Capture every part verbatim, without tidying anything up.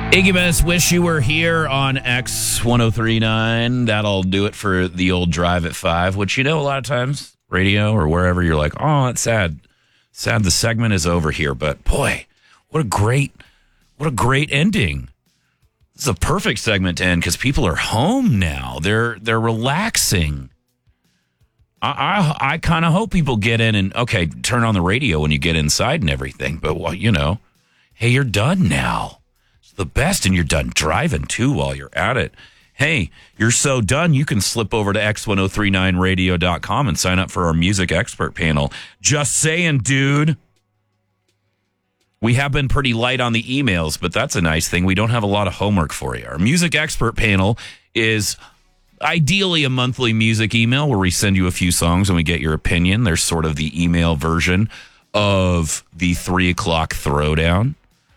Iggy Wish You Were Here on X ten thirty-nine. That'll do it for the old Drive at five, which, you know, a lot of times, radio or wherever, you're like, oh, it's sad. Sad the segment is over here. But, boy, what a great, what a great ending. This is a perfect segment to end because people are home now. They're they're relaxing. I I, I kind of hope people get in and, okay, turn on the radio when you get inside and everything. But, well, you know, hey, you're done now. The best, and you're done driving too while you're at it. Hey, you're so done, you can slip over to X ten thirty-nine radio dot com and sign up for our music expert panel. Just saying, dude. We have been pretty light on the emails, but that's a nice thing. We don't have a lot of homework for you. Our music expert panel is ideally a monthly music email where we send you a few songs and we get your opinion. There's sort of the email version of the three o'clock throwdown,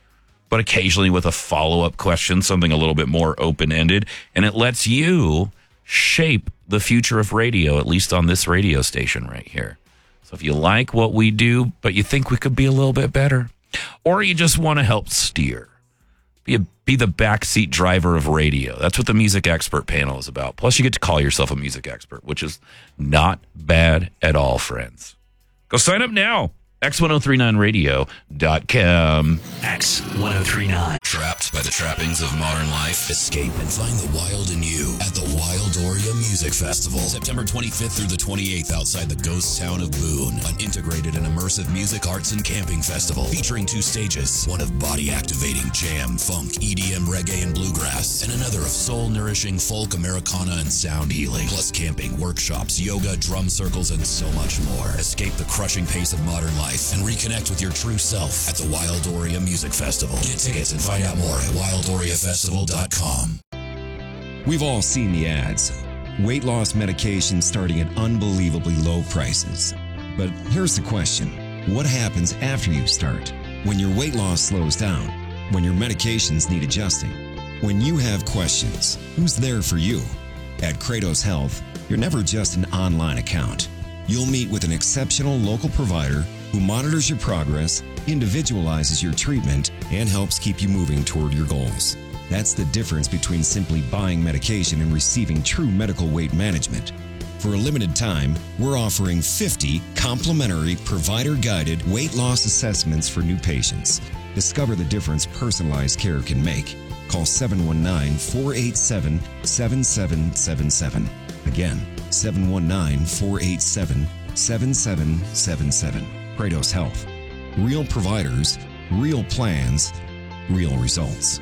but occasionally with a follow-up question, something a little bit more open-ended, and it lets you shape the future of radio, at least on this radio station right here. So if you like what we do, but you think we could be a little bit better, or you just want to help steer, be, a, be the backseat driver of radio. That's what the music expert panel is about. Plus, you get to call yourself a music expert, which is not bad at all, friends. Go sign up now. X ten thirty-nine radio dot com. X ten thirty-nine. Trapped by the trappings of modern life? Escape and find the wild in you at the Wildoria Music Festival. September twenty-fifth through the twenty-eighth outside the ghost town of Boone. An integrated and immersive music, arts, and camping festival featuring two stages. One of body-activating jam, funk, E D M, reggae, and bluegrass. And another of soul-nourishing folk, Americana, and sound healing. Plus camping, workshops, yoga, drum circles, and so much more. Escape the crushing pace of modern life and reconnect with your true self at the Wildoria Music Festival. Get tickets and find out more at wildoria festival dot com. We've all seen the ads. Weight loss medication starting at unbelievably low prices. But here's the question. What happens after you start? When your weight loss slows down? When your medications need adjusting? When you have questions, who's there for you? At Kratos Health, you're never just an online account. You'll meet with an exceptional local provider who monitors your progress, individualizes your treatment, and helps keep you moving toward your goals. That's the difference between simply buying medication and receiving true medical weight management. For a limited time, we're offering fifty complimentary provider-guided weight loss assessments for new patients. Discover the difference personalized care can make. Call seven one nine, four eight seven, seven seven seven seven. Again, seven one nine, four eight seven, seven seven seven seven. Kratos Health. Real providers, real plans, real results.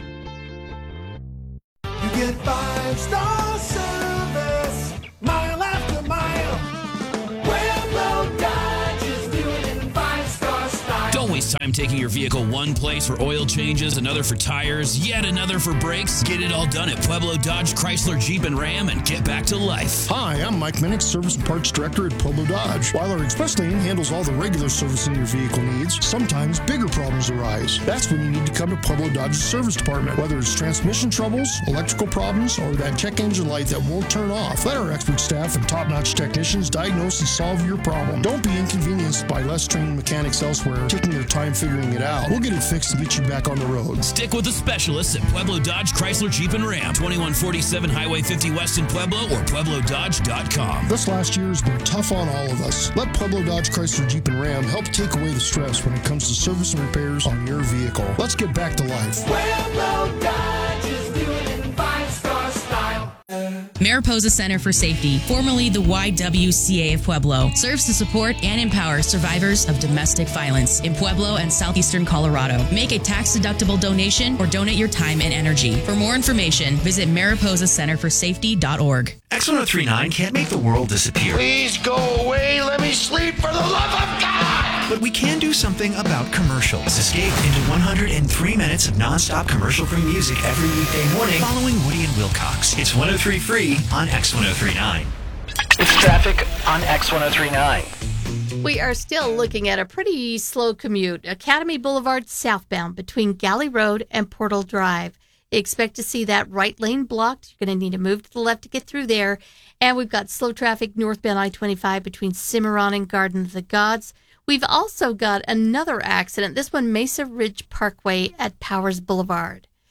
You get five-star service, mile after mile. Pueblo Dodge is doing it in five-star style. Don't waste time taking your vehicle one place for oil changes, another for tires, yet another for brakes. Get it all done at Pueblo Dodge, Chrysler, Jeep, and Ram and get back to life. Hi, I'm Mike Minnick, Service and Parts Director at Pueblo Dodge. While our express lane handles all the regular servicing your vehicle needs, sometimes bigger problems arise. That's when you need to come to Pueblo Dodge's service department. Whether it's transmission troubles, electrical problems, or that check engine light that won't turn off, let our expert staff and top-notch technicians diagnose and solve your problem. Don't be inconvenienced by less trained mechanics elsewhere, taking your time figuring it out. We'll get it fixed and get you back on the road. Stick with the specialists at Pueblo Dodge, Chrysler, Jeep, and Ram. twenty-one forty-seven Highway fifty West in Pueblo or pueblo dodge dot com. This last year has been tough on all of us. Let Pueblo Dodge, Chrysler, Jeep, and Ram help take away the stress when it comes to service and repairs on your vehicle. Let's get back to life. Pueblo Dodge is doing it in five-star style. Mariposa Center for Safety, formerly the Y W C A of Pueblo, serves to support and empower survivors of domestic violence in Pueblo and southeastern Colorado. Make a tax-deductible donation or donate your time and energy. For more information, visit mariposa center for safety dot org. X ten thirty-nine can't make the world disappear. Please go away. Let me sleep for the love of God. But we can do something about commercials. Escape into one hundred three minutes of nonstop commercial-free music every weekday morning following Woody and Wilcox. It's one oh three free on X ten thirty-nine. It's traffic on X ten thirty-nine. We are still looking at a pretty slow commute. Academy Boulevard southbound between Galley Road and Portal Drive. Expect to see that right lane blocked. You're going to need to move to the left to get through there. And we've got slow traffic northbound I twenty-five between Cimarron and Garden of the Gods. We've also got another accident, this one Mesa Ridge Parkway at Powers Boulevard.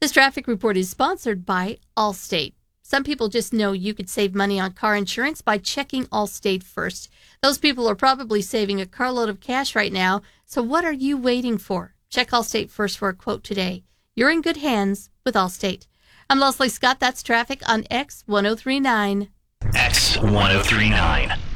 This traffic report is sponsored by Allstate. Some people just know you could save money on car insurance by checking Allstate first. Those people are probably saving a carload of cash right now, so what are you waiting for? Check Allstate first for a quote today. You're in good hands with Allstate. I'm Leslie Scott. That's traffic on X ten thirty-nine. X ten thirty-nine.